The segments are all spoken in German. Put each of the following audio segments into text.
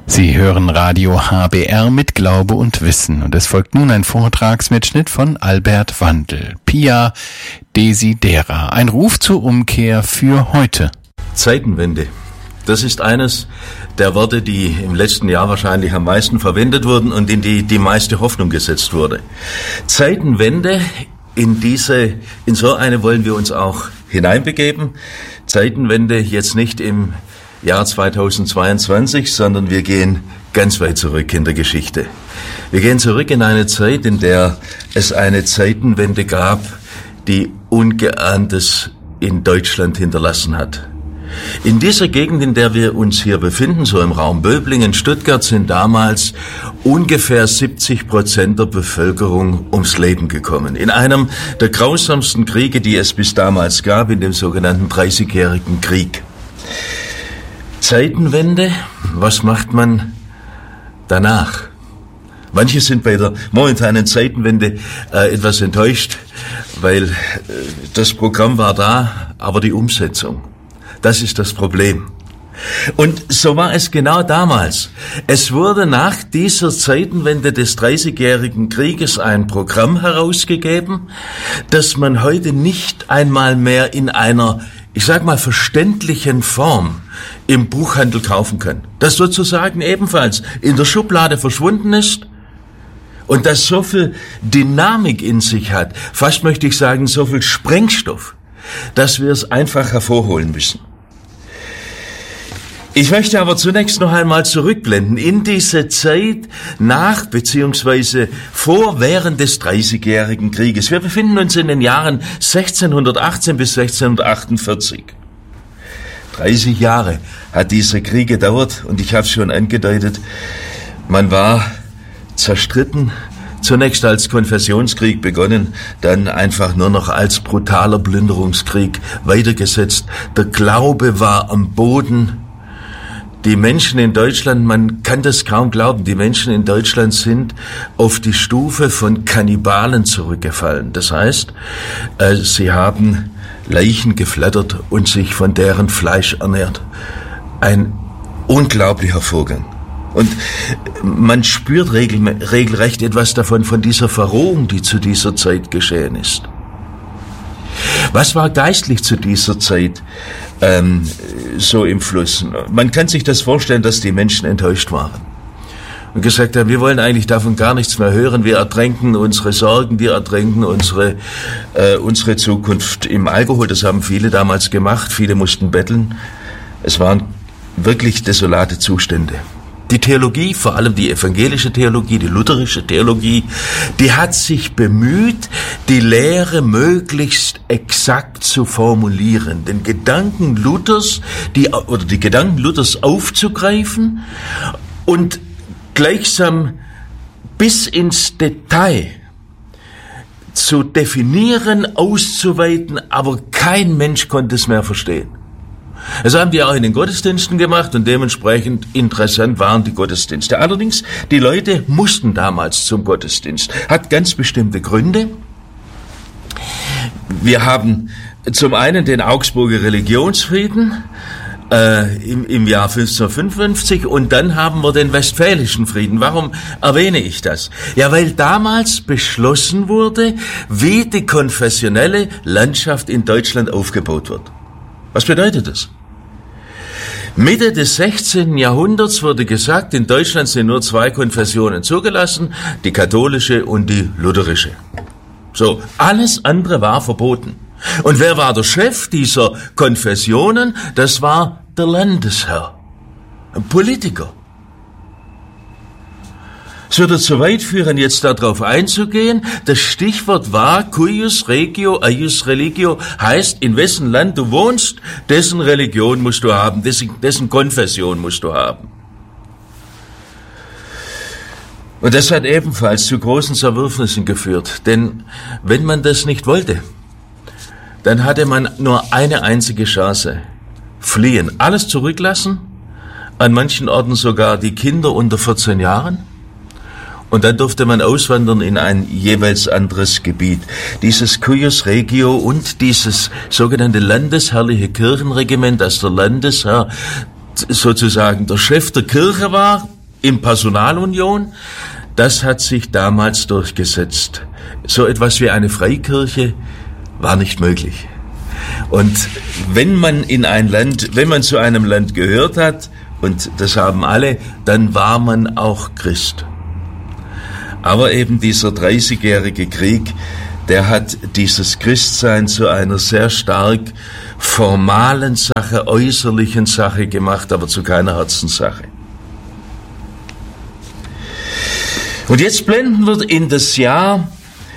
Sie hören Radio HBR mit Glaube und Wissen und es folgt nun ein Vortragsmitschnitt von Albert Wandl. Pia Desidera, ein Ruf zur Umkehr für heute. Zeitenwende. Das ist eines der Worte, die im letzten Jahr wahrscheinlich am meisten verwendet wurden und in die meiste Hoffnung gesetzt wurde. Zeitenwende, in so eine wollen wir uns auch hineinbegeben. Zeitenwende jetzt nicht im Jahr 2022, sondern wir gehen ganz weit zurück in der Geschichte. Wir gehen zurück in eine Zeit, in der es eine Zeitenwende gab, die Ungeahntes in Deutschland hinterlassen hat. In dieser Gegend, in der wir uns hier befinden, so im Raum Böblingen, Stuttgart, sind damals ungefähr 70% der Bevölkerung ums Leben gekommen. In einem der grausamsten Kriege, die es bis damals gab, in dem sogenannten 30-jährigen Krieg. Zeitenwende, was macht man danach? Manche sind bei der momentanen Zeitenwende etwas enttäuscht, weil das Programm war da, aber die Umsetzung, das ist das Problem. Und so war es genau damals. Es wurde nach dieser Zeitenwende des 30-jährigen Krieges ein Programm herausgegeben, das man heute nicht einmal mehr in einer, ich sag mal, verständlichen Form im Buchhandel kaufen kann. Das sozusagen ebenfalls in der Schublade verschwunden ist und das so viel Dynamik in sich hat, fast möchte ich sagen, so viel Sprengstoff, dass wir es einfach hervorholen müssen. Ich möchte aber zunächst noch einmal zurückblenden in diese Zeit nach bzw. während des 30-jährigen Krieges. Wir befinden uns in den Jahren 1618 bis 1648. 30 Jahre hat dieser Krieg gedauert und ich habe es schon angedeutet, man war zerstritten, zunächst als Konfessionskrieg begonnen, dann einfach nur noch als brutaler Plünderungskrieg weitergesetzt. Der Glaube war am Boden. Die Menschen in Deutschland, man kann das kaum glauben, die Menschen in Deutschland sind auf die Stufe von Kannibalen zurückgefallen. Das heißt, sie haben Leichen geflattert und sich von deren Fleisch ernährt. Ein unglaublicher Vorgang. Und man spürt regelrecht etwas davon, von dieser Verrohung, die zu dieser Zeit geschehen ist. Was war geistlich zu dieser Zeit so im Fluss? Man kann sich das vorstellen, dass die Menschen enttäuscht waren und gesagt haben, wir wollen eigentlich davon gar nichts mehr hören, wir ertränken unsere Sorgen, wir ertränken unsere Zukunft im Alkohol. Das haben viele damals gemacht, viele mussten betteln. Es waren wirklich desolate Zustände. Die Theologie, vor allem die evangelische Theologie, die lutherische Theologie, die hat sich bemüht, die Lehre möglichst exakt zu formulieren, den Gedanken Luthers, die Gedanken Luthers aufzugreifen und gleichsam bis ins Detail zu definieren, auszuweiten, aber kein Mensch konnte es mehr verstehen. Das haben die auch in den Gottesdiensten gemacht und dementsprechend interessant waren die Gottesdienste. Allerdings, die Leute mussten damals zum Gottesdienst. Hat ganz bestimmte Gründe. Wir haben zum einen den Augsburger Religionsfrieden im Jahr 1555 und dann haben wir den Westfälischen Frieden. Warum erwähne ich das? Ja, weil damals beschlossen wurde, wie die konfessionelle Landschaft in Deutschland aufgebaut wird. Was bedeutet das? Mitte des 16. Jahrhunderts wurde gesagt, in Deutschland sind nur 2 Konfessionen zugelassen, die katholische und die lutherische. So, alles andere war verboten. Und wer war der Chef dieser Konfessionen? Das war der Landesherr, ein Politiker. Es würde zu weit führen, jetzt darauf einzugehen. Das Stichwort war cuius regio, eius religio, heißt, in wessen Land du wohnst, dessen Religion musst du haben, dessen Konfession musst du haben. Und das hat ebenfalls zu großen Zerwürfnissen geführt, denn wenn man das nicht wollte, dann hatte man nur eine einzige Chance: fliehen, alles zurücklassen, an manchen Orten sogar die Kinder unter 14 Jahren. Und dann durfte man auswandern in ein jeweils anderes Gebiet. Dieses cuius regio und dieses sogenannte landesherrliche Kirchenregiment, dass der Landesherr sozusagen der Chef der Kirche war, in Personalunion, das hat sich damals durchgesetzt. So etwas wie eine Freikirche war nicht möglich. Und wenn man zu einem Land gehört hat, und das haben alle, dann war man auch Christ. Aber eben dieser 30-jährige Krieg, der hat dieses Christsein zu einer sehr stark formalen Sache, äußerlichen Sache gemacht, aber zu keiner Herzenssache. Und jetzt blenden wir in das Jahr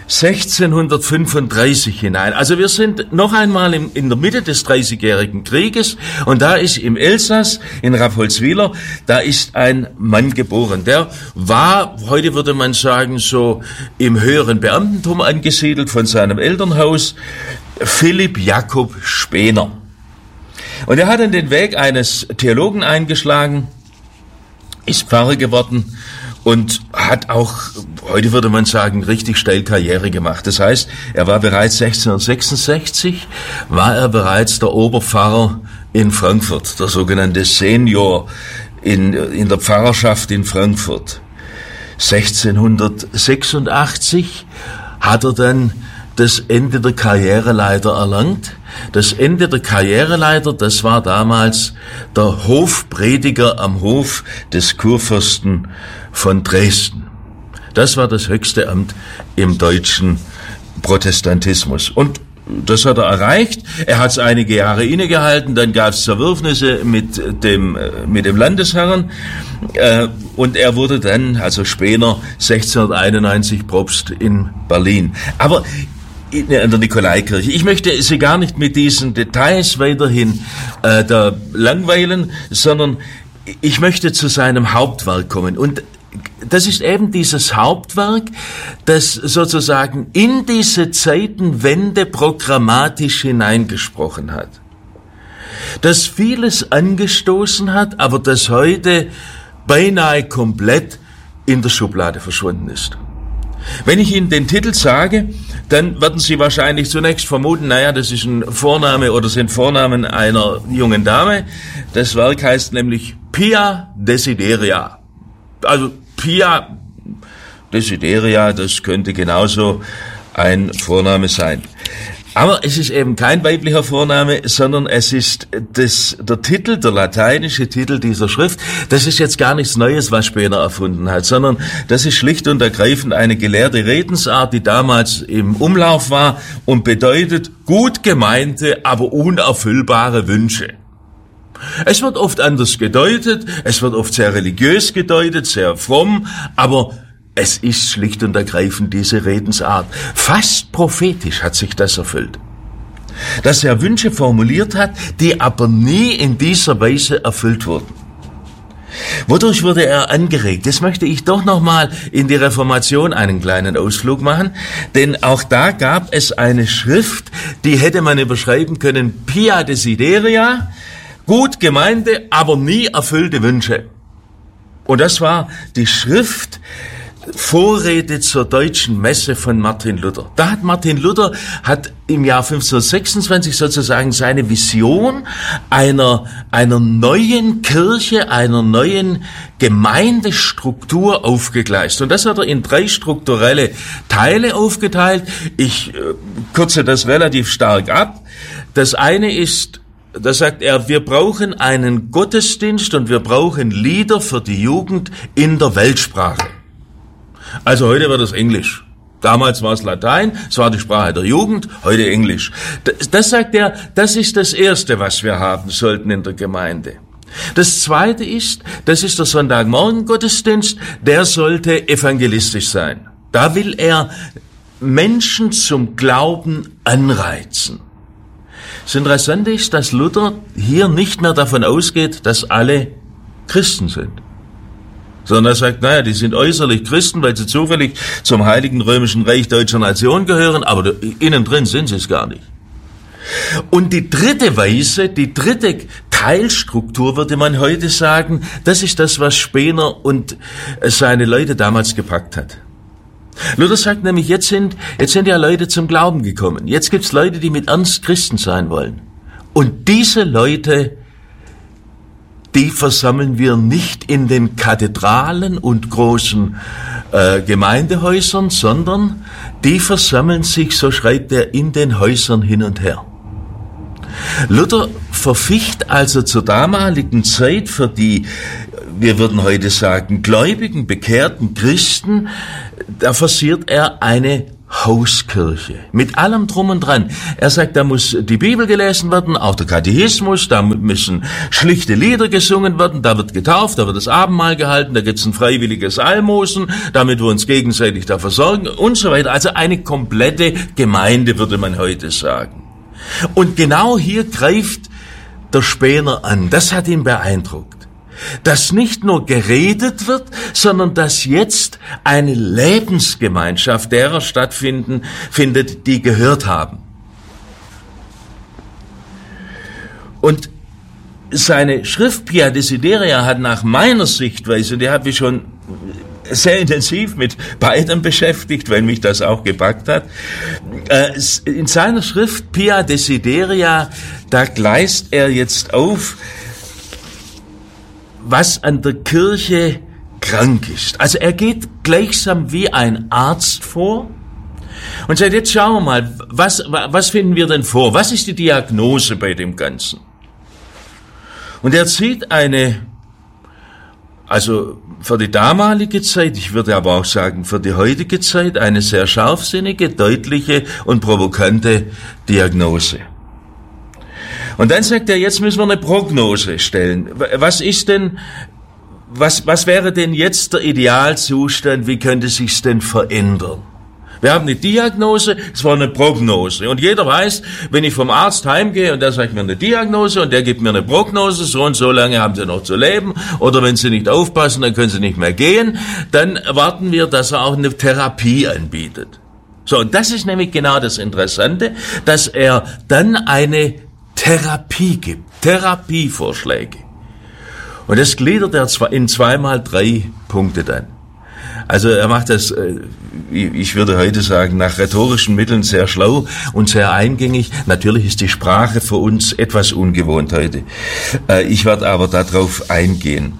1635 hinein. Also wir sind noch einmal in der Mitte des 30-jährigen Krieges und da ist im Elsass, in Rapoldswiller, da ist ein Mann geboren. Der war, heute würde man sagen, so im höheren Beamtentum angesiedelt von seinem Elternhaus, Philipp Jakob Spener. Und er hat dann den Weg eines Theologen eingeschlagen, ist Pfarrer geworden und hat auch, heute würde man sagen, richtig steil Karriere gemacht. Das heißt, er war bereits 1666, war er bereits der Oberpfarrer in Frankfurt, der sogenannte Senior in der Pfarrerschaft in Frankfurt. 1686 hat er dann das Ende der Karriereleiter erlangt. Das Ende der Karriereleiter, das war damals der Hofprediger am Hof des Kurfürsten von Dresden. Das war das höchste Amt im deutschen Protestantismus. Und das hat er erreicht. Er hat es einige Jahre innegehalten, dann gab es Zerwürfnisse mit dem Landesherrn und er wurde dann, also Spener, 1691 Propst in Berlin. Aber in der Nikolaikirche. Ich möchte Sie gar nicht mit diesen Details weiterhin da langweilen, sondern ich möchte zu seinem Hauptwerk kommen. Und das ist eben dieses Hauptwerk, das sozusagen in diese Zeitenwende programmatisch hineingesprochen hat. Das vieles angestoßen hat, aber das heute beinahe komplett in der Schublade verschwunden ist. Wenn ich Ihnen den Titel sage, dann werden Sie wahrscheinlich zunächst vermuten, naja, das ist ein Vorname oder sind Vornamen einer jungen Dame. Das Werk heißt nämlich Pia Desideria. Also Pia Desideria, das könnte genauso ein Vorname sein. Aber es ist eben kein weiblicher Vorname, sondern es ist der Titel, der lateinische Titel dieser Schrift. Das ist jetzt gar nichts Neues, was Spener erfunden hat, sondern das ist schlicht und ergreifend eine gelehrte Redensart, die damals im Umlauf war und bedeutet gut gemeinte, aber unerfüllbare Wünsche. Es wird oft anders gedeutet, es wird oft sehr religiös gedeutet, sehr fromm, aber es ist schlicht und ergreifend diese Redensart. Fast prophetisch hat sich das erfüllt. Dass er Wünsche formuliert hat, die aber nie in dieser Weise erfüllt wurden. Wodurch wurde er angeregt? Jetzt möchte ich doch nochmal in die Reformation einen kleinen Ausflug machen, denn auch da gab es eine Schrift, die hätte man überschreiben können, Pia Desideria, gut gemeinte, aber nie erfüllte Wünsche. Und das war die Schrift Vorrede zur deutschen Messe von Martin Luther. Da hat Martin Luther im Jahr 1526 sozusagen seine Vision einer neuen Kirche, einer neuen Gemeindestruktur aufgegleist. Und das hat er in 3 strukturelle Teile aufgeteilt. Ich kürze das relativ stark ab. Das eine ist, da sagt er, wir brauchen einen Gottesdienst und wir brauchen Lieder für die Jugend in der Weltsprache. Also heute wird es Englisch. Damals war es Latein, es war die Sprache der Jugend, heute Englisch. Das sagt er, das ist das Erste, was wir haben sollten in der Gemeinde. Das Zweite ist, das ist der Sonntagmorgen-Gottesdienst, der sollte evangelistisch sein. Da will er Menschen zum Glauben anreizen. Das Interessante ist, dass Luther hier nicht mehr davon ausgeht, dass alle Christen sind. Sondern er sagt, naja, die sind äußerlich Christen, weil sie zufällig zum Heiligen Römischen Reich deutscher Nation gehören, aber innen drin sind sie es gar nicht. Und die dritte Weise, die dritte Teilstruktur, würde man heute sagen, das ist das, was Spener und seine Leute damals gepackt hat. Luther sagt nämlich, jetzt sind ja Leute zum Glauben gekommen. Jetzt gibt's Leute, die mit Ernst Christen sein wollen. Und diese Leute, die versammeln wir nicht in den Kathedralen und großen Gemeindehäusern, sondern die versammeln sich, so schreibt er, in den Häusern hin und her. Luther verficht also zur damaligen Zeit für die, wir würden heute sagen, gläubigen, bekehrten Christen, da forciert er eine Hauskirche. Mit allem drum und dran. Er sagt, da muss die Bibel gelesen werden, auch der Katechismus, da müssen schlichte Lieder gesungen werden, da wird getauft, da wird das Abendmahl gehalten, da gibt's ein freiwilliges Almosen, damit wir uns gegenseitig da versorgen und so weiter. Also eine komplette Gemeinde, würde man heute sagen. Und genau hier greift der Spener an. Das hat ihn beeindruckt. Dass nicht nur geredet wird, sondern dass jetzt eine Lebensgemeinschaft derer findet, die gehört haben. Und seine Schrift Pia Desideria hat nach meiner Sichtweise, und die habe ich schon sehr intensiv mit beidem beschäftigt, weil mich das auch gepackt hat, in seiner Schrift Pia Desideria, da gleist er jetzt auf, was an der Kirche krank ist. Also er geht gleichsam wie ein Arzt vor und sagt, jetzt schauen wir mal, was finden wir denn vor? Was ist die Diagnose bei dem Ganzen? Und er zieht also für die damalige Zeit, ich würde aber auch sagen für die heutige Zeit, eine sehr scharfsinnige, deutliche und provokante Diagnose. Und dann sagt er, jetzt müssen wir eine Prognose stellen. Was wäre denn jetzt der Idealzustand? Wie könnte sich's denn verändern? Wir haben eine Diagnose, es war eine Prognose. Und jeder weiß, wenn ich vom Arzt heimgehe und der sagt mir eine Diagnose und der gibt mir eine Prognose, so und so lange haben Sie noch zu leben, oder wenn Sie nicht aufpassen, dann können Sie nicht mehr gehen, dann erwarten wir, dass er auch eine Therapie anbietet. So, und das ist nämlich genau das Interessante, dass er dann eine Therapie gibt, Therapievorschläge. Und das gliedert er in 2x3 Punkte dann. Also er macht das, ich würde heute sagen, nach rhetorischen Mitteln sehr schlau und sehr eingängig. Natürlich ist die Sprache für uns etwas ungewohnt heute. Ich werde aber darauf eingehen.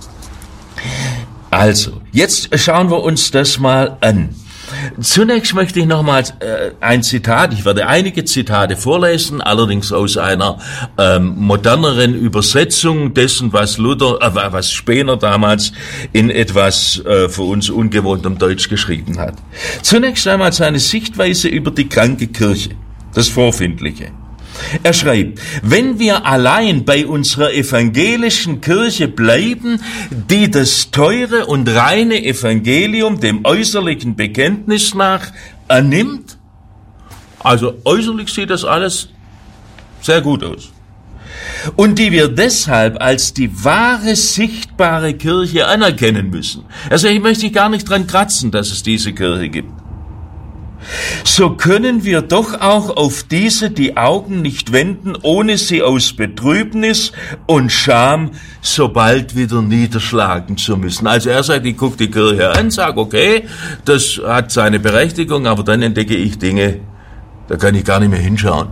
Also, jetzt schauen wir uns das mal an. Zunächst möchte ich nochmals ein Zitat, ich werde einige Zitate vorlesen, allerdings aus einer moderneren Übersetzung dessen, was Spener damals in etwas für uns ungewohntem Deutsch geschrieben hat. Zunächst einmal seine Sichtweise über die kranke Kirche, das Vorfindliche. Er schreibt, wenn wir allein bei unserer evangelischen Kirche bleiben, die das teure und reine Evangelium dem äußerlichen Bekenntnis nach annimmt, also äußerlich sieht das alles sehr gut aus, und die wir deshalb als die wahre, sichtbare Kirche anerkennen müssen. Also ich möchte gar nicht dran kratzen, dass es diese Kirche gibt. So können wir doch auch auf diese die Augen nicht wenden, ohne sie aus Betrübnis und Scham sobald wieder niederschlagen zu müssen. Also er sagt, ich gucke die Kirche an, sage, okay, das hat seine Berechtigung, aber dann entdecke ich Dinge, da kann ich gar nicht mehr hinschauen.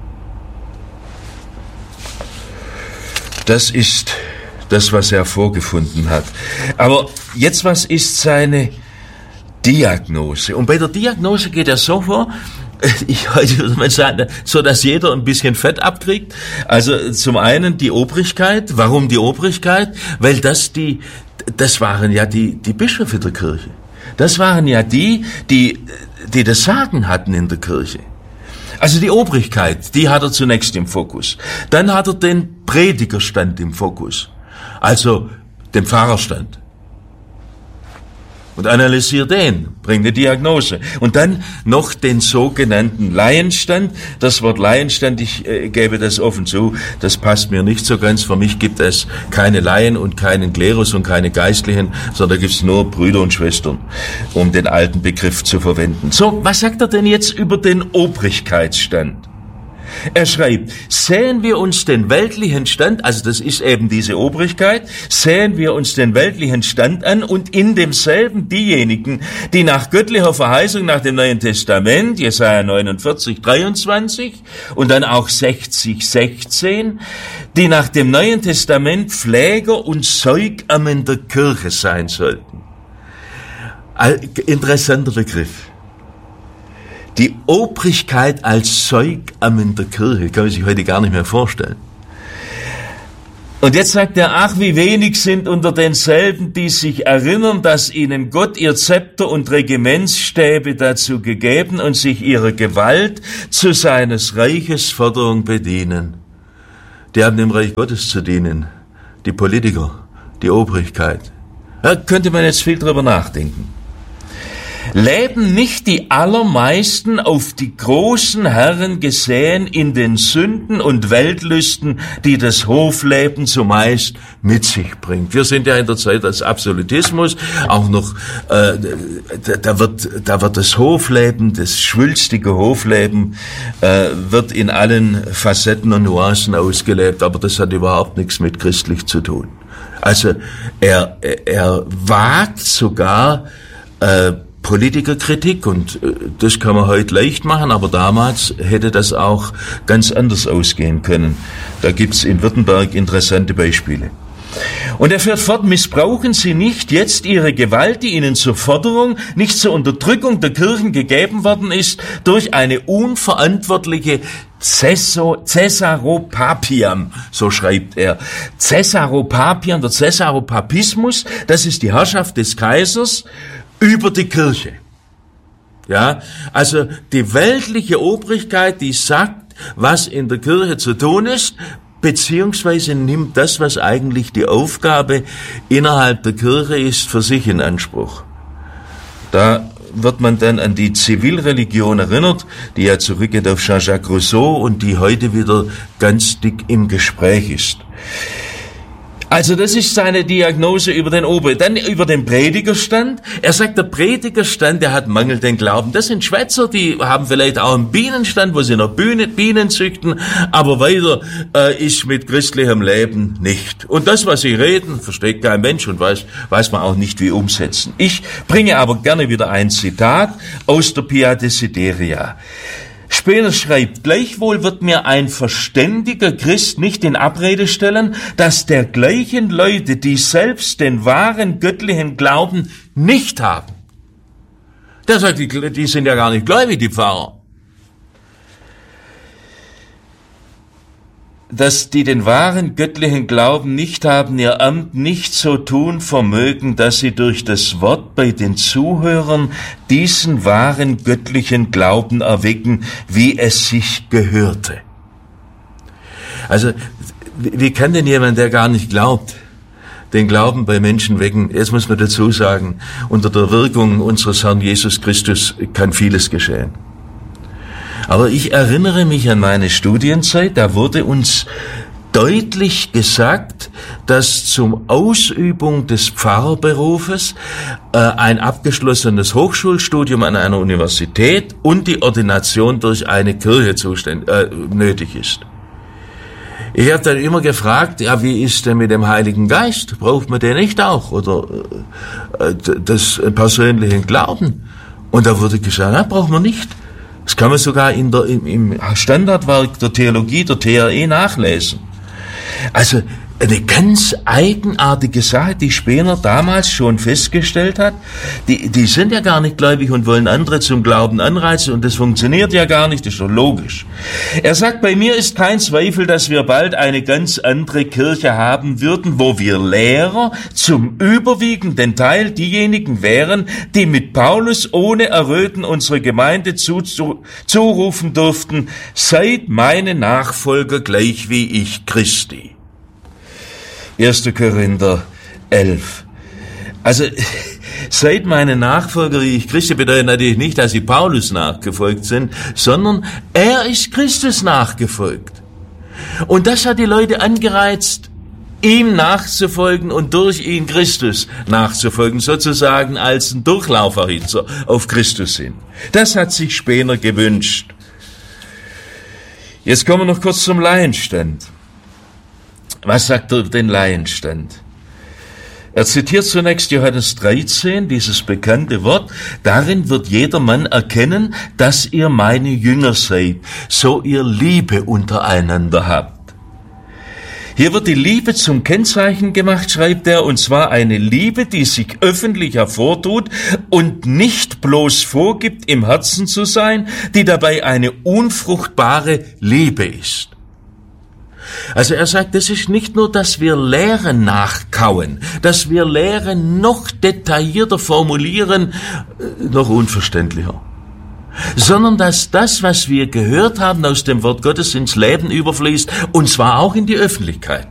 Das ist das, was er vorgefunden hat. Aber jetzt, was ist seine Diagnose? Und bei der Diagnose geht er so vor, heute würde man sagen, so dass jeder ein bisschen Fett abkriegt. Also zum einen die Obrigkeit. Warum die Obrigkeit? Weil das waren ja die Bischöfe der Kirche. Das waren ja die das Sagen hatten in der Kirche. Also die Obrigkeit, die hat er zunächst im Fokus. Dann hat er den Predigerstand im Fokus. Also den Pfarrerstand. Und analysiert den, bringt eine Diagnose. Und dann noch den sogenannten Laienstand. Das Wort Laienstand, ich gebe das offen zu, das passt mir nicht so ganz. Für mich gibt es keine Laien und keinen Klerus und keine Geistlichen, sondern da gibt es nur Brüder und Schwestern, um den alten Begriff zu verwenden. So, was sagt er denn jetzt über den Obrigkeitsstand? Er schreibt, sehen wir uns den weltlichen Stand, also das ist eben diese Obrigkeit, sehen wir uns den weltlichen Stand an und in demselben diejenigen, die nach göttlicher Verheißung nach dem Neuen Testament, Jesaja 49, 23 und dann auch 60, 16, die nach dem Neuen Testament Pfleger und Säugamen der Kirche sein sollten. Interessanter Begriff. Die Obrigkeit als Säugamen der Kirche kann man sich heute gar nicht mehr vorstellen. Und jetzt sagt er, ach, wie wenig sind unter denselben, die sich erinnern, dass ihnen Gott ihr Zepter und Regimentsstäbe dazu gegeben und sich ihrer Gewalt zu seines Reiches Förderung bedienen. Die haben dem Reich Gottes zu dienen. Die Politiker, die Obrigkeit. Da könnte man jetzt viel drüber nachdenken. Leben nicht die allermeisten auf die großen Herren gesehen in den Sünden und Weltlüsten, die das Hofleben zumeist mit sich bringt? Wir sind ja in der Zeit des Absolutismus, auch noch, da wird das Hofleben, das schwülstige Hofleben, wird in allen Facetten und Nuancen ausgelebt, aber das hat überhaupt nichts mit christlich zu tun. Also, er wagt sogar, Politikerkritik, und das kann man heute leicht machen, aber damals hätte das auch ganz anders ausgehen können. Da gibt's in Württemberg interessante Beispiele. Und er fährt fort, missbrauchen Sie nicht jetzt Ihre Gewalt, die Ihnen zur Förderung, nicht zur Unterdrückung der Kirchen gegeben worden ist, durch eine unverantwortliche Caesaropapiam, so schreibt er. Caesaropapiam, der Caesaropapismus, das ist die Herrschaft des Kaisers über die Kirche. Ja, also die weltliche Obrigkeit, die sagt, was in der Kirche zu tun ist, beziehungsweise nimmt das, was eigentlich die Aufgabe innerhalb der Kirche ist, für sich in Anspruch. Da wird man dann an die Zivilreligion erinnert, die ja zurückgeht auf Jean-Jacques Rousseau und die heute wieder ganz dick im Gespräch ist. Also das ist seine Diagnose über den Dann über den Predigerstand. Er sagt, der Predigerstand, der hat mangelnden Glauben. Das sind Schwätzer, die haben vielleicht auch einen Bienenstand, wo sie noch Bienen züchten, aber weiter ist mit christlichem Leben nicht. Und das, was sie reden, versteht kein Mensch und weiß man auch nicht, wie umsetzen. Ich bringe aber gerne wieder ein Zitat aus der Pia Desideria. Spener schreibt, gleichwohl wird mir ein verständiger Christ nicht in Abrede stellen, dass dergleichen Leute, die selbst den wahren göttlichen Glauben nicht haben. Der sagt, die sind ja gar nicht gläubig, die Pfarrer. Dass die den wahren göttlichen Glauben nicht haben, ihr Amt nicht so tun vermögen, dass sie durch das Wort bei den Zuhörern diesen wahren göttlichen Glauben erwecken, wie es sich gehörte. Also, wie kann denn jemand, der gar nicht glaubt, den Glauben bei Menschen wecken? Jetzt muss man dazu sagen, unter der Wirkung unseres Herrn Jesus Christus kann vieles geschehen. Aber ich erinnere mich an meine Studienzeit, da wurde uns deutlich gesagt, dass zum Ausübung des Pfarrerberufes ein abgeschlossenes Hochschulstudium an einer Universität und die Ordination durch eine Kirche nötig ist. Ich habe dann immer gefragt, ja, wie ist denn mit dem Heiligen Geist? Braucht man den nicht auch? Oder das persönlichen Glauben? Und da wurde gesagt, na, braucht man nicht. Das kann man sogar im Standardwerk der Theologie, der TRE, nachlesen. Also eine ganz eigenartige Sache, die Spener damals schon festgestellt hat. Die sind ja gar nicht gläubig und wollen andere zum Glauben anreizen und das funktioniert ja gar nicht, das ist doch logisch. Er sagt, bei mir ist kein Zweifel, dass wir bald eine ganz andere Kirche haben würden, wo wir Lehrer zum überwiegenden Teil diejenigen wären, die mit Paulus ohne Erröten unsere Gemeinde zurufen durften, seid meine Nachfolger gleich wie ich Christi. 1. Korinther 11. Also, seid meine Nachfolger, wie ich Christi, bedeutet natürlich nicht, dass sie Paulus nachgefolgt sind, sondern er ist Christus nachgefolgt. Und das hat die Leute angereizt, ihm nachzufolgen und durch ihn Christus nachzufolgen, sozusagen als ein Durchlauferhitzer auf Christus hin. Das hat sich Spener gewünscht. Jetzt kommen wir noch kurz zum Laienstand. Was sagt er über den Laienstand? Er zitiert zunächst Johannes 13, dieses bekannte Wort. Darin wird jedermann erkennen, dass ihr meine Jünger seid, so ihr Liebe untereinander habt. Hier wird die Liebe zum Kennzeichen gemacht, schreibt er, und zwar eine Liebe, die sich öffentlich hervortut und nicht bloß vorgibt, im Herzen zu sein, die dabei eine unfruchtbare Liebe ist. Also er sagt, das ist nicht nur, dass wir Lehren nachkauen, dass wir Lehren noch detaillierter formulieren, noch unverständlicher, sondern dass das, was wir gehört haben aus dem Wort Gottes, ins Leben überfließt, und zwar auch in die Öffentlichkeit.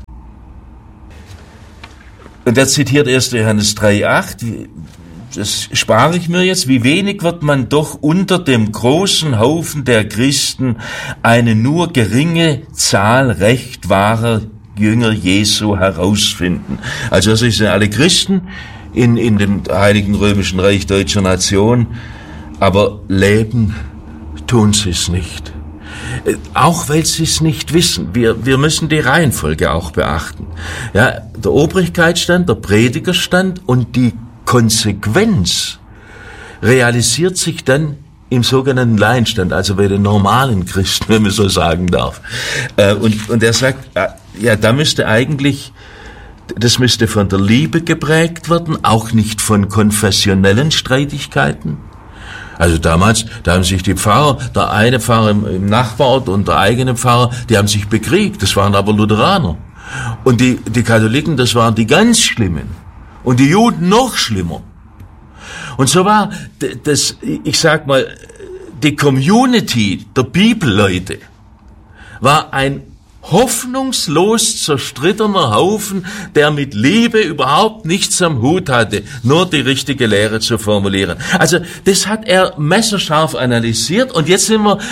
Und er zitiert 1. Johannes 3,8, das spare ich mir jetzt, wie wenig wird man doch unter dem großen Haufen der Christen eine nur geringe Zahl recht wahrer Jünger Jesu herausfinden. Also das sind alle Christen in dem Heiligen Römischen Reich deutscher Nation, aber leben tun sie es nicht. Auch weil sie es nicht wissen. Wir müssen die Reihenfolge auch beachten. Ja, der Obrigkeitsstand, der Predigerstand und die Konsequenz realisiert sich dann im sogenannten Laienstand, also bei den normalen Christen, wenn man so sagen darf. Und er sagt, ja, da müsste eigentlich, das müsste von der Liebe geprägt werden, auch nicht von konfessionellen Streitigkeiten. Also damals, da haben sich die Pfarrer, der eine Pfarrer im Nachbarort und der eigene Pfarrer, die haben sich bekriegt, das waren aber Lutheraner. Und die Katholiken, das waren die ganz Schlimmen. Und die Juden noch schlimmer. Und so war das, ich sag mal, die Community der Bibelleute war ein hoffnungslos zerstrittener Haufen, der mit Liebe überhaupt nichts am Hut hatte, nur die richtige Lehre zu formulieren. Also das hat er messerscharf analysiert, und jetzt sind wir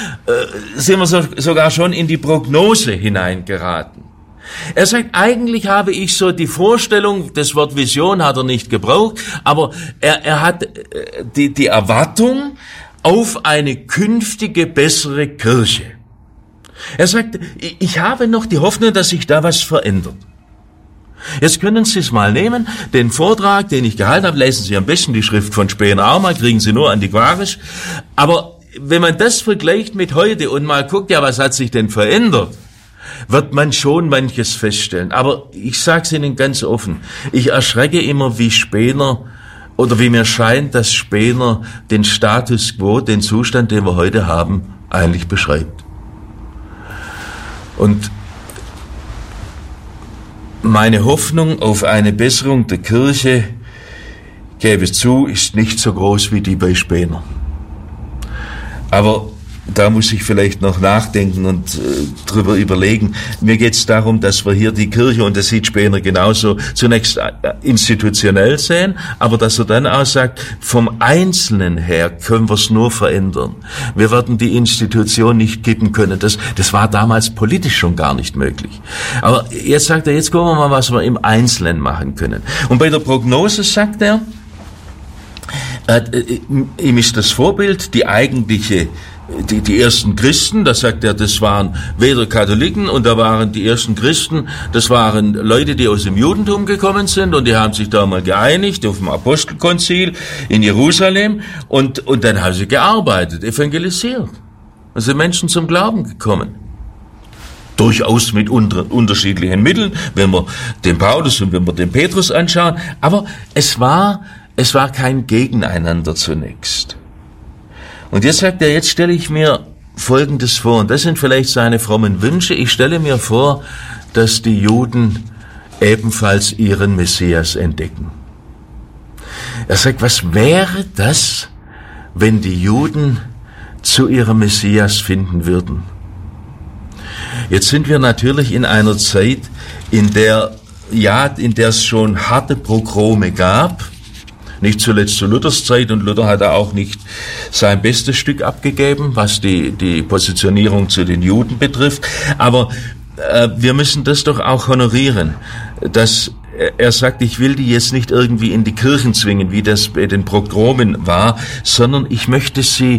sogar schon in die Prognose hineingeraten. Er sagt, eigentlich habe ich so die Vorstellung, das Wort Vision hat er nicht gebraucht, aber er hat die Erwartung auf eine künftige, bessere Kirche. Er sagt, ich habe noch die Hoffnung, dass sich da was verändert. Jetzt können Sie es mal nehmen, den Vortrag, den ich gehalten habe, lesen Sie am besten die Schrift von Spener auch mal, kriegen Sie nur antiquarisch, aber wenn man das vergleicht mit heute und mal guckt, ja, was hat sich denn verändert, wird man schon manches feststellen. Aber ich sage es Ihnen ganz offen, ich erschrecke immer, wie Spener, oder wie mir scheint, dass Spener den Status quo, den Zustand, den wir heute haben, eigentlich beschreibt. Und meine Hoffnung auf eine Besserung der Kirche, gebe zu, ist nicht so groß wie die bei Spener. Aber da muss ich vielleicht noch nachdenken und drüber überlegen. Mir geht es darum, dass wir hier die Kirche, und das sieht Spener genauso, zunächst institutionell sehen, aber dass er dann auch sagt, vom Einzelnen her können wir es nur verändern. Wir werden die Institution nicht kippen können. Das war damals politisch schon gar nicht möglich. Aber jetzt sagt er, jetzt gucken wir mal, was wir im Einzelnen machen können. Und bei der Prognose sagt er, ihm ist das Vorbild die eigentliche die ersten Christen, da sagt er, das waren weder Katholiken, und da waren die ersten Christen, das waren Leute, die aus dem Judentum gekommen sind, und die haben sich da mal geeinigt auf dem Apostelkonzil in Jerusalem, und dann haben sie gearbeitet, evangelisiert. Da sind Menschen zum Glauben gekommen. Durchaus mit unterschiedlichen Mitteln, wenn wir den Paulus und wenn wir den Petrus anschauen, aber es war kein Gegeneinander zunächst. Und jetzt sagt er, jetzt stelle ich mir Folgendes vor, und das sind vielleicht seine frommen Wünsche. Ich stelle mir vor, dass die Juden ebenfalls ihren Messias entdecken. Er sagt, was wäre das, wenn die Juden zu ihrem Messias finden würden? Jetzt sind wir natürlich in einer Zeit, in der es schon harte Pogrome gab, nicht zuletzt zu Luthers Zeit, und Luther hat da auch nicht sein bestes Stück abgegeben, was die Positionierung zu den Juden betrifft. Aber wir müssen das doch auch honorieren, dass er sagt, ich will die jetzt nicht irgendwie in die Kirchen zwingen, wie das bei den Pogromen war, sondern ich möchte sie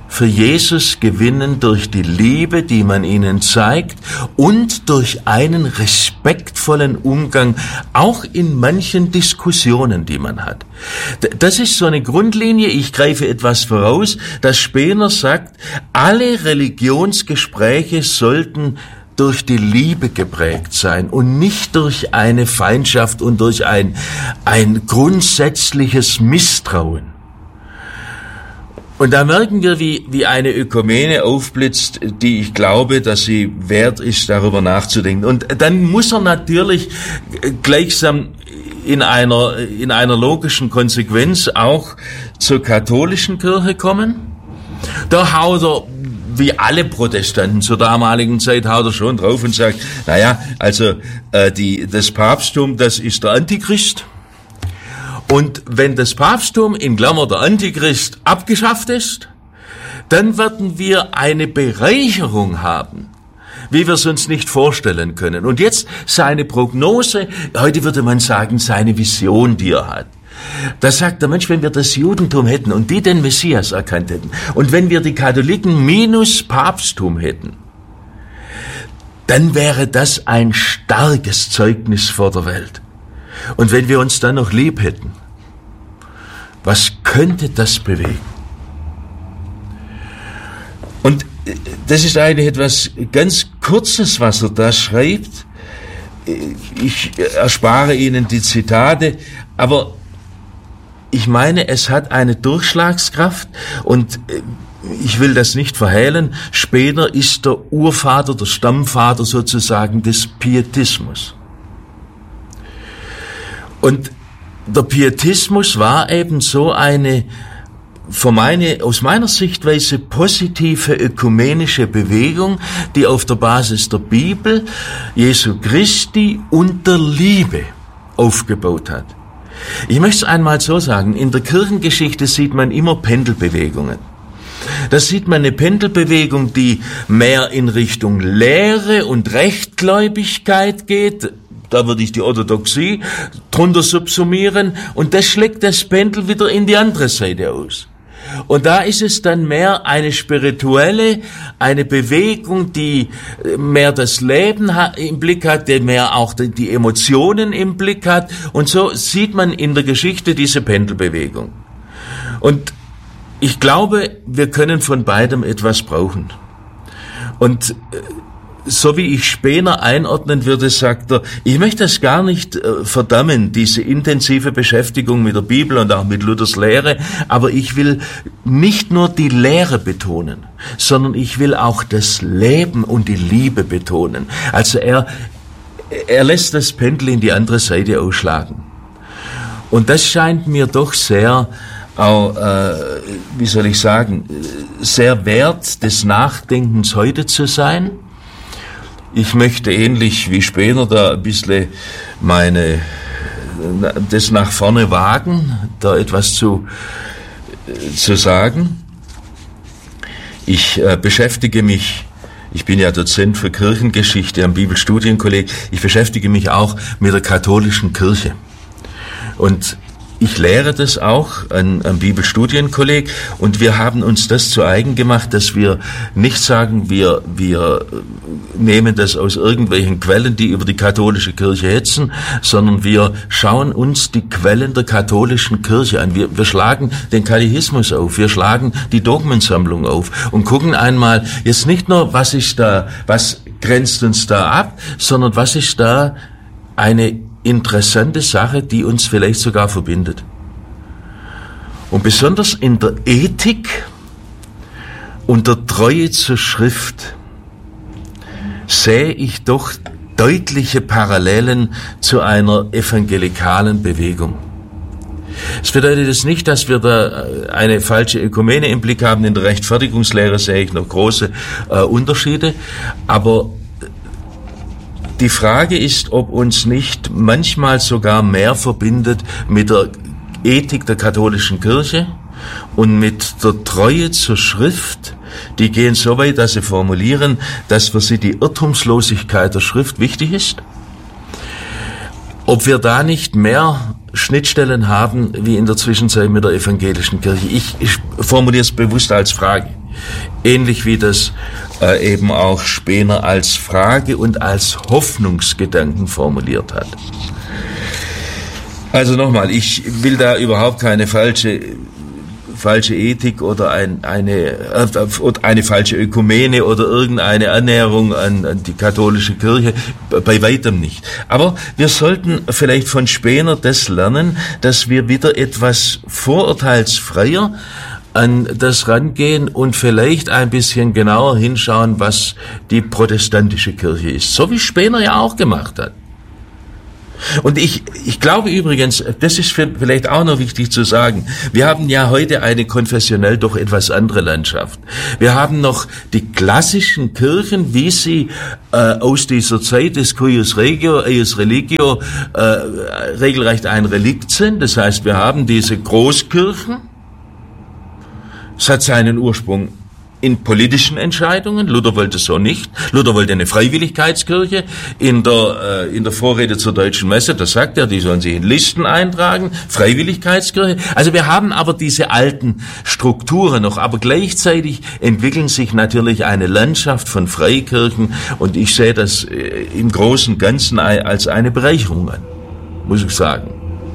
für Jesus gewinnen durch die Liebe, die man ihnen zeigt und durch einen respektvollen Umgang, auch in manchen Diskussionen, die man hat. Das ist so eine Grundlinie, ich greife etwas voraus, dass Spener sagt, alle Religionsgespräche sollten durch die Liebe geprägt sein und nicht durch eine Feindschaft und durch ein grundsätzliches Misstrauen. Und da merken wir, wie eine Ökumene aufblitzt, die ich glaube, dass sie wert ist, darüber nachzudenken. Und dann muss er natürlich gleichsam in einer logischen Konsequenz auch zur katholischen Kirche kommen. Da haut er, wie alle Protestanten zur damaligen Zeit, haut er schon drauf und sagt, naja, also das Papsttum, das ist der Antichrist. Und wenn das Papsttum, in Klammer der Antichrist, abgeschafft ist, dann werden wir eine Bereicherung haben, wie wir es uns nicht vorstellen können. Und jetzt seine Prognose, heute würde man sagen, seine Vision, die er hat. Da sagt der Mensch, wenn wir das Judentum hätten und die den Messias erkannt hätten und wenn wir die Katholiken minus Papsttum hätten, dann wäre das ein starkes Zeugnis vor der Welt. Und wenn wir uns dann noch lieb hätten, was könnte das bewegen? Und das ist eigentlich etwas ganz Kurzes, was er da schreibt. Ich erspare Ihnen die Zitate, aber ich meine, es hat eine Durchschlagskraft und ich will das nicht verhehlen. Spener ist der Urvater, der Stammvater sozusagen des Pietismus. Und der Pietismus war eben so eine aus meiner Sichtweise positive ökumenische Bewegung, die auf der Basis der Bibel, Jesu Christi und der Liebe aufgebaut hat. Ich möchte es einmal so sagen, in der Kirchengeschichte sieht man immer Pendelbewegungen. Da sieht man eine Pendelbewegung, die mehr in Richtung Lehre und Rechtgläubigkeit geht. Da würde ich die Orthodoxie drunter subsumieren und das schlägt das Pendel wieder in die andere Seite aus. Und da ist es dann mehr eine spirituelle, eine Bewegung, die mehr das Leben im Blick hat, die mehr auch die Emotionen im Blick hat. Und so sieht man in der Geschichte diese Pendelbewegung. Und ich glaube, wir können von beidem etwas brauchen. Und so wie ich Spener einordnen würde, sagt er, ich möchte das gar nicht verdammen, diese intensive Beschäftigung mit der Bibel und auch mit Luthers Lehre, aber ich will nicht nur die Lehre betonen, sondern ich will auch das Leben und die Liebe betonen. Also er lässt das Pendel in die andere Seite ausschlagen. Und das scheint mir doch sehr, auch, wie soll ich sagen, sehr wert des Nachdenkens heute zu sein. Ich möchte ähnlich wie Spener da ein bisschen das nach vorne wagen, da etwas zu sagen. Ich beschäftige mich, ich bin ja Dozent für Kirchengeschichte am Bibelstudienkolleg, ich beschäftige mich auch mit der katholischen Kirche. Und ich lehre das auch am Bibelstudienkolleg und wir haben uns das zu eigen gemacht, dass wir nicht sagen, wir nehmen das aus irgendwelchen Quellen, die über die katholische Kirche hetzen, sondern wir schauen uns die Quellen der katholischen Kirche an. Wir schlagen den Katechismus auf, wir schlagen die Dogmensammlung auf und gucken einmal jetzt nicht nur, was grenzt uns da ab, sondern was ist da eine interessante Sache, die uns vielleicht sogar verbindet. Und besonders in der Ethik und der Treue zur Schrift sehe ich doch deutliche Parallelen zu einer evangelikalen Bewegung. Es bedeutet jetzt nicht, dass wir da eine falsche Ökumene im Blick haben. In der Rechtfertigungslehre sehe ich noch große Unterschiede, aber die Frage ist, ob uns nicht manchmal sogar mehr verbindet mit der Ethik der katholischen Kirche und mit der Treue zur Schrift. Die gehen so weit, dass sie formulieren, dass für sie die Irrtumslosigkeit der Schrift wichtig ist. Ob wir da nicht mehr Schnittstellen haben wie in der Zwischenzeit mit der evangelischen Kirche. Ich formuliere es bewusst als Frage. Ähnlich wie das eben auch Spener als Frage und als Hoffnungsgedanken formuliert hat. Also nochmal, ich will da überhaupt keine falsche Ethik oder eine falsche Ökumene oder irgendeine Annäherung an die katholische Kirche, bei weitem nicht. Aber wir sollten vielleicht von Spener das lernen, dass wir wieder etwas vorurteilsfreier an das rangehen und vielleicht ein bisschen genauer hinschauen, was die protestantische Kirche ist. So wie Spener ja auch gemacht hat. Und ich glaube übrigens, das ist vielleicht auch noch wichtig zu sagen, wir haben ja heute eine konfessionell doch etwas andere Landschaft. Wir haben noch die klassischen Kirchen, wie sie aus dieser Zeit des Cuius Regio, Eius Religio regelrecht ein Relikt sind. Das heißt, wir haben diese Großkirchen. Es hat seinen Ursprung in politischen Entscheidungen. Luther wollte so nicht. Luther wollte eine Freiwilligkeitskirche. In der Vorrede zur Deutschen Messe, da sagt er, die sollen sich in Listen eintragen. Freiwilligkeitskirche. Also wir haben aber diese alten Strukturen noch. Aber gleichzeitig entwickeln sich natürlich eine Landschaft von Freikirchen. Und ich sehe das im Großen und Ganzen als eine Bereicherung an, muss ich sagen.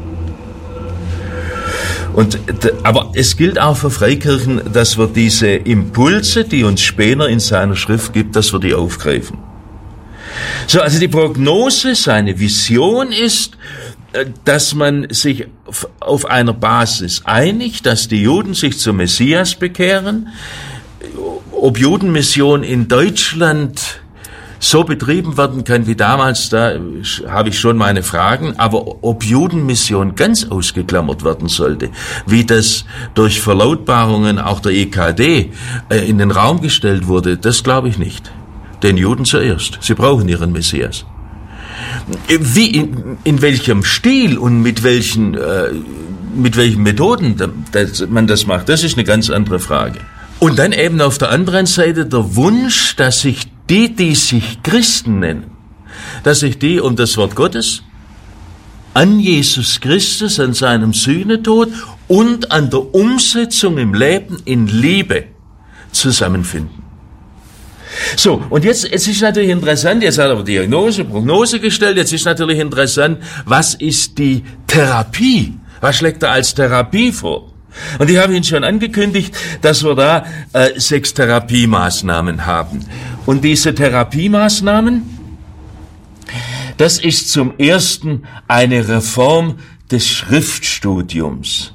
Aber es gilt auch für Freikirchen, dass wir diese Impulse, die uns Spener in seiner Schrift gibt, dass wir die aufgreifen. So, also die Prognose, seine Vision ist, dass man sich auf einer Basis einigt, dass die Juden sich zum Messias bekehren. Ob Judenmission in Deutschland so betrieben werden kann wie damals, da habe ich schon meine Fragen. Aber ob Judenmission ganz ausgeklammert werden sollte, wie das durch Verlautbarungen auch der EKD in den Raum gestellt wurde, das glaube ich nicht. Den Juden zuerst. Sie brauchen ihren Messias. Wie, in welchem Stil und mit welchen Methoden man das macht, das ist eine ganz andere Frage. Und dann eben auf der anderen Seite der Wunsch, dass sich die sich Christen nennen, dass sich die um das Wort Gottes, an Jesus Christus, an seinem Sühnetod und an der Umsetzung im Leben in Liebe zusammenfinden. So, und jetzt ist natürlich interessant, jetzt hat er Diagnose, Prognose gestellt, jetzt ist natürlich interessant, was ist die Therapie? Was schlägt er als Therapie vor? Und ich habe Ihnen schon angekündigt, dass wir da 6 Therapiemaßnahmen haben. Und diese Therapiemaßnahmen, das ist zum ersten eine Reform des Schriftstudiums.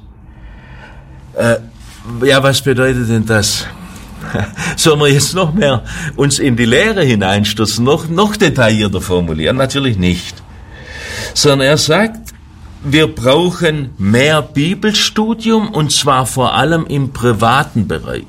Ja, was bedeutet denn das? Sollen wir jetzt noch mehr uns in die Lehre hineinstürzen, noch detaillierter formulieren? Natürlich nicht. Sondern er sagt, wir brauchen mehr Bibelstudium, und zwar vor allem im privaten Bereich.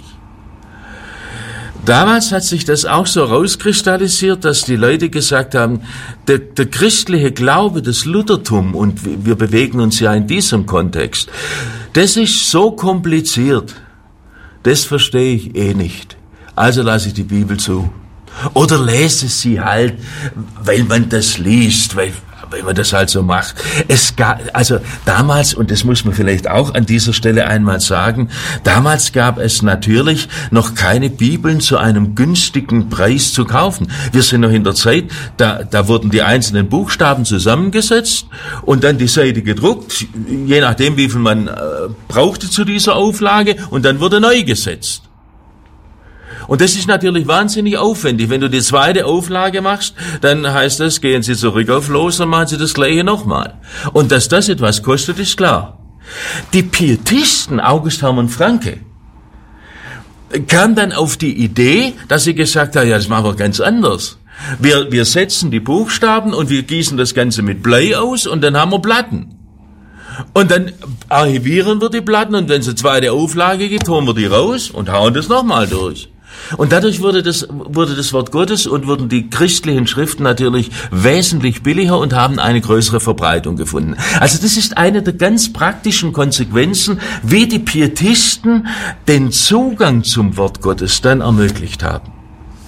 Damals hat sich das auch so rauskristallisiert, dass die Leute gesagt haben, der christliche Glaube, das Luthertum, und wir bewegen uns ja in diesem Kontext, das ist so kompliziert, das verstehe ich eh nicht. Also lasse ich die Bibel zu. Oder lese sie halt, weil man das liest, weil man das halt so macht. Es gab, also damals, und das muss man vielleicht auch an dieser Stelle einmal sagen, damals gab es natürlich noch keine Bibeln zu einem günstigen Preis zu kaufen. Wir sind noch in der Zeit, da wurden die einzelnen Buchstaben zusammengesetzt und dann die Seite gedruckt, je nachdem wie viel man brauchte zu dieser Auflage, und dann wurde neu gesetzt. Und das ist natürlich wahnsinnig aufwendig. Wenn du die zweite Auflage machst, dann heißt das, gehen Sie zurück auf Los und machen Sie das Gleiche nochmal. Und dass das etwas kostet, ist klar. Die Pietisten, August Hermann Francke, kamen dann auf die Idee, dass sie gesagt haben, ja, das machen wir ganz anders. Wir setzen die Buchstaben und wir gießen das Ganze mit Blei aus und dann haben wir Platten. Und dann archivieren wir die Platten, und wenn es eine zweite Auflage gibt, holen wir die raus und hauen das nochmal durch. Und dadurch wurde das Wort Gottes und wurden die christlichen Schriften natürlich wesentlich billiger und haben eine größere Verbreitung gefunden. Also das ist eine der ganz praktischen Konsequenzen, wie die Pietisten den Zugang zum Wort Gottes dann ermöglicht haben.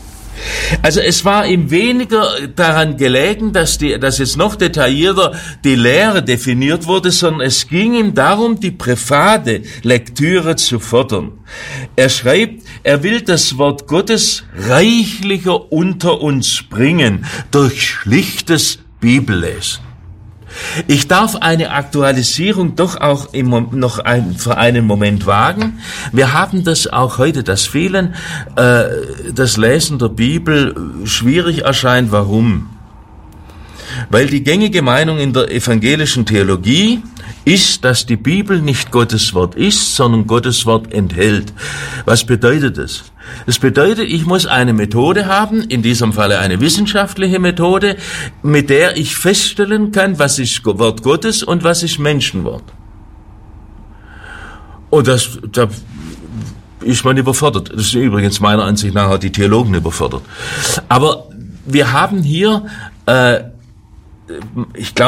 Also es war ihm weniger daran gelegen, dass jetzt noch detaillierter die Lehre definiert wurde, sondern es ging ihm darum, die private Lektüre zu fördern. Er schreibt, er will das Wort Gottes reichlicher unter uns bringen durch schlichtes Bibellesen. Ich darf eine Aktualisierung doch auch für einen Moment wagen. Wir haben das auch heute, dass vielen das Lesen der Bibel schwierig erscheint. Warum? Weil die gängige Meinung in der evangelischen Theologie ist, dass die Bibel nicht Gottes Wort ist, sondern Gottes Wort enthält. Was bedeutet das? Das bedeutet, ich muss eine Methode haben, in diesem Falle eine wissenschaftliche Methode, mit der ich feststellen kann, was ist Wort Gottes und was ist Menschenwort. Und da ist man überfordert. Das ist übrigens meiner Ansicht nach auch die Theologen überfordert. Aber wir haben hier, ich glaube,